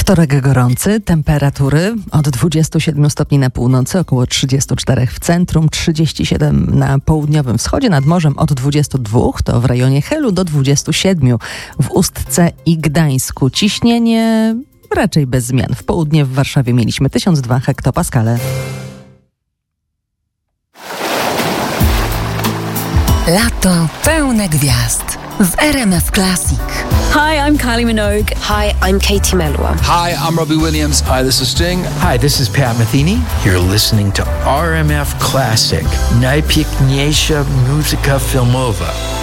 Wtorek gorący, temperatury od 27 stopni na północy, około 34 w centrum, 37 na południowym wschodzie, nad morzem od 22, to w rejonie Helu, do 27 w Ustce i Gdańsku. Ciśnienie raczej bez zmian. W południe w Warszawie mieliśmy 1002 hektopaskale. Lato pełne gwiazd z RMF Classic. Hi, I'm Kylie Minogue. Hi, I'm Katie Melua. Hi, I'm Robbie Williams. Hi, this is Sting. Hi, this is Pat Metheny. You're listening to RMF Classic. Najpiękniejsza muzyka filmowa.